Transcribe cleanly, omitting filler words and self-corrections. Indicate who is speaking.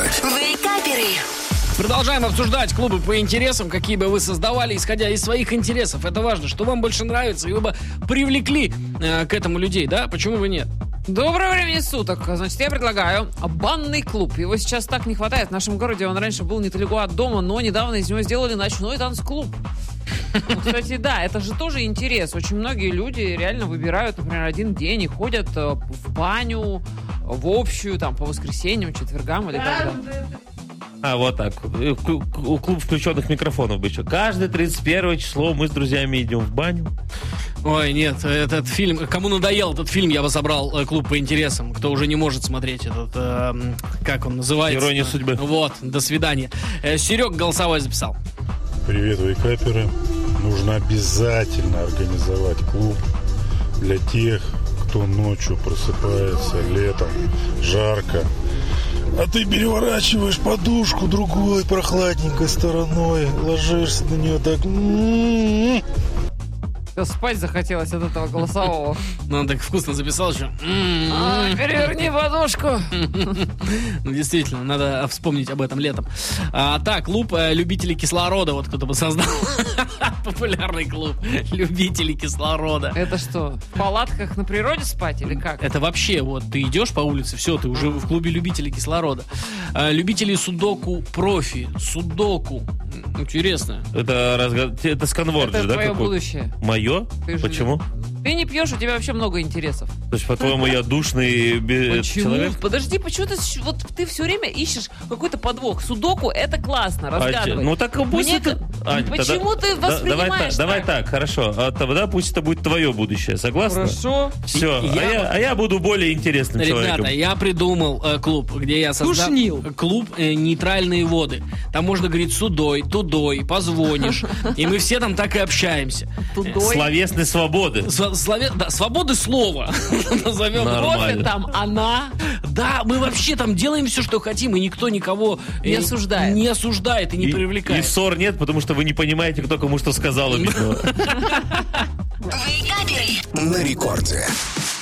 Speaker 1: Вейкаперы.
Speaker 2: Продолжаем обсуждать клубы по интересам, какие бы вы создавали, исходя из своих интересов. Это важно, что вам больше нравится, и вы бы привлекли к этому людей, да? Почему бы нет?
Speaker 3: Доброго времени суток. Значит, я предлагаю банный клуб. Его сейчас так не хватает. В нашем городе он раньше был недалеко от дома, но недавно из него сделали ночной танцклуб. Ну, кстати, да, это же тоже интерес. Очень многие люди реально выбирают, например, один день и ходят в баню, в общую, там, по воскресеньям, четвергам или так далее.
Speaker 4: Вот так. Клуб включенных микрофонов бы еще. Каждое 31 число мы с друзьями идем в баню.
Speaker 2: Ой, нет, этот фильм... Кому надоел этот фильм, я бы собрал клуб по интересам. Кто уже не может смотреть этот... как он называется?
Speaker 4: «Ирония судьбы».
Speaker 2: Вот, до свидания. Серег голосовой записал.
Speaker 5: Привет, вейкаперы. Нужно обязательно организовать клуб для тех, кто ночью просыпается, летом, жарко. А ты переворачиваешь подушку другой прохладненькой стороной, ложишься на нее так...
Speaker 3: Спать захотелось от этого голосового.
Speaker 2: Ну, он так вкусно записал еще.
Speaker 3: Переверни подушку.
Speaker 2: Ну, действительно, надо вспомнить об этом летом. Так, клуб любителей кислорода. Вот кто-то бы создал популярный клуб любителей кислорода.
Speaker 3: Это что, в палатках на природе спать или как?
Speaker 2: Это вообще, вот, ты идешь по улице, все, ты уже в клубе любителей кислорода. Любители судоку профи. Судоку. Интересно.
Speaker 4: Это сканворд же, да?
Speaker 3: Это твое
Speaker 4: какой?
Speaker 3: будущее.
Speaker 4: Мое? Почему?
Speaker 3: Ты не пьешь, у тебя вообще много интересов.
Speaker 4: То есть, по-твоему, я душный человек?
Speaker 3: Подожди, почему ты все время ищешь какой-то подвох? Судоку — это классно, разгадывай.
Speaker 4: Ну так пусть
Speaker 3: Почему ты воспринимаешь
Speaker 4: Давай так, хорошо. Тогда пусть это будет твое будущее, согласна?
Speaker 3: Хорошо.
Speaker 4: Все, я буду более интересным человеком.
Speaker 2: Ребята, я придумал клуб, где я создал клуб «Нейтральные воды». Там можно говорить судой, тудой, позвонишь. И мы все там так и общаемся.
Speaker 4: Словесной свободы.
Speaker 2: Свободы слова. Назовем.
Speaker 3: Кофе там, она.
Speaker 2: Да, мы вообще там делаем все, что хотим, и никто никого
Speaker 3: не осуждает.
Speaker 2: Не осуждает и не привлекает.
Speaker 4: И ссор нет, потому что вы не понимаете, кто кому что сказал обидного.
Speaker 1: Вейкаперы.
Speaker 6: На рекорде.